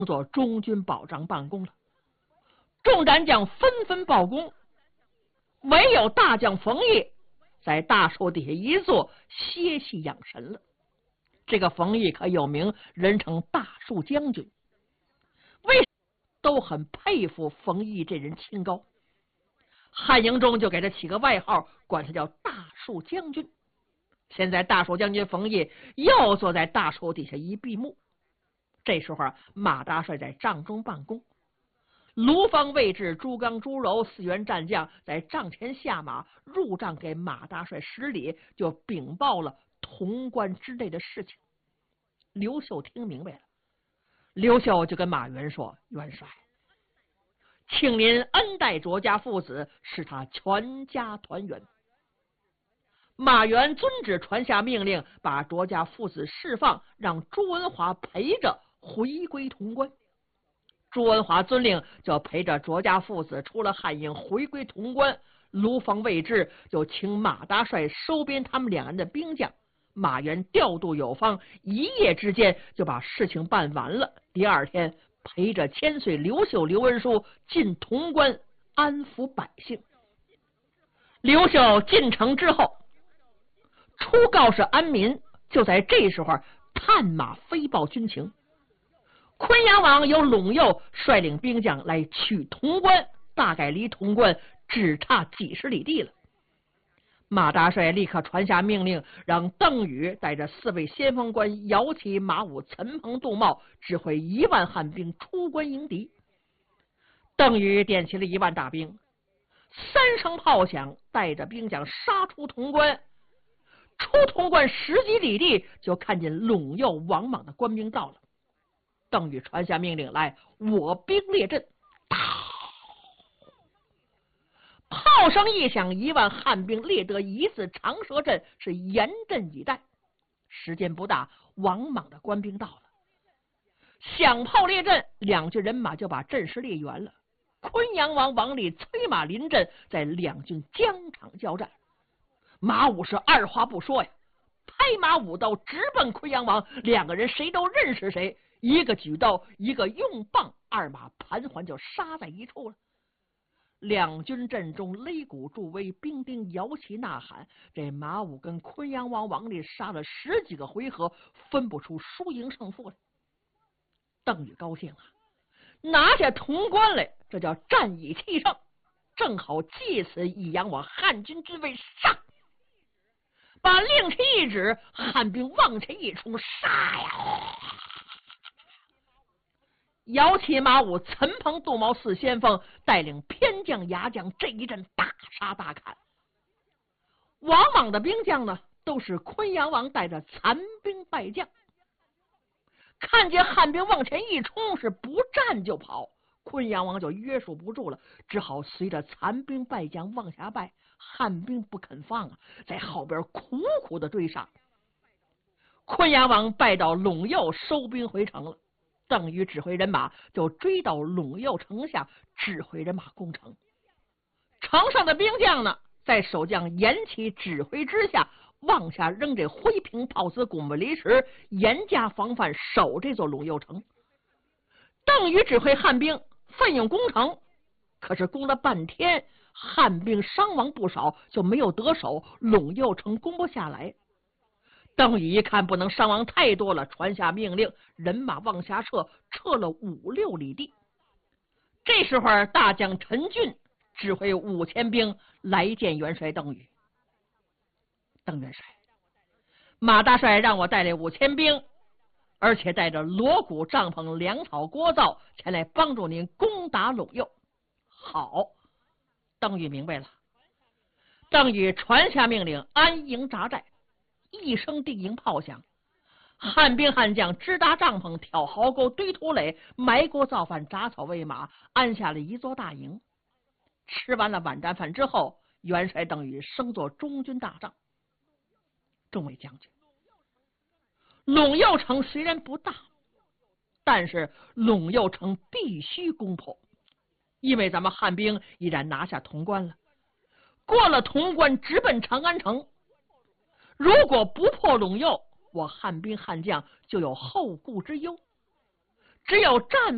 做中军保障办公了。众战将纷纷报功，唯有大将冯异在大树底下一坐，歇息养神了。这个冯异可有名，人称大树将军。为都很佩服冯异这人清高，汉营中就给他起个外号，管他叫大树将军。现在大树将军冯异又坐在大树底下一闭目。这时候马大帅在帐中办公，卢方、魏志、朱刚、朱柔4员战将在帐前下马，入帐给马大帅施礼，就禀报了潼关之内的事情。刘秀听明白了，刘秀就跟马援说：“元帅，请您恩待卓家父子，使他全家团圆。”马援遵旨传下命令，把卓家父子释放，让朱文华陪着回归潼关。朱文华遵令，就陪着卓家父子出了汉营，回归潼关。卢方、魏志就请马大帅收编他们2人的兵将。马援调度有方，一夜之间就把事情办完了。第2天，陪着千岁刘秀、刘文书进潼关安抚百姓。刘秀进城之后，初告示安民，就在这时候探马飞报军情。昆阳王由陇右率领兵将来取潼关，大概离潼关只差几十里地了。马大帅立刻传下命令，让邓禹带着4位先锋官姚齐、马武、岑彭、杜茂指挥1万汉兵出关迎敌。邓禹点齐了1万大兵，3声炮响，带着兵将杀出潼关。出潼关10几里地，就看见陇右王莽的官兵到了。邓禹传下命令来，我兵列阵。炮声一响，1万汉兵列得一字长蛇阵，是严阵以待。时间不大，王莽的官兵到了，响炮列阵，2军人马就把阵势列圆了。昆阳王王礼催马临阵，在2军疆场交战。马武是二话不说呀，拍马舞刀直奔昆阳王，2个人谁都认识谁，一个举刀，一个用棒，2马盘桓就杀在一处了。2军阵中擂鼓助威，兵丁摇旗呐喊。这马武跟昆阳王王礼杀了10几个回合，分不出输赢胜负了。邓禹高兴啊，拿下潼关来，这叫战以气盛，正好借此以扬我汉军之威。上！把令旗一指，汉兵往前一冲，杀呀！姚齐、马武、岑彭、杜茂4先锋带领偏将、牙将，这一阵大杀大砍。王莽的兵将呢，都是昆阳王带着残兵败将。看见汉兵往前一冲，是不战就跑，昆阳王就约束不住了，只好随着残兵败将往下败。汉兵不肯放啊，在后边苦苦的追杀。昆阳王败到陇右，收兵回城了。邓禹指挥人马就追到陇右城下，指挥人马攻城。城上的兵将呢，在守将严琦指挥之下，往下扔这灰瓶、炮子、拱木离石，严加防范，守这座陇右城。邓禹指挥汉兵奋勇攻城，可是攻了半天，汉兵伤亡不少，就没有得手，陇右城攻不下来。邓禹一看不能伤亡太多了，传下命令，人马往下撤，撤了5、6里地。这时候大将陈俊指挥5000兵来见元帅邓禹。邓元帅，马大帅让我带来5000兵，而且带着锣鼓、帐篷、粮草、锅灶前来帮助您攻打陇右。好，邓禹明白了。邓禹传下命令，安营扎寨。一声定营炮响，汉兵汉将支搭帐篷，挑壕沟，堆土垒，埋锅造饭，铡草喂马，安下了一座大营。吃完了晚战饭之后，元帅邓禹升做中军大帐。众位将军，陇右城虽然不大，但是陇右城必须攻破，因为咱们汉兵已然拿下潼关了，过了潼关直奔长安城。如果不破陇右，我汉兵汉将就有后顾之忧，只有战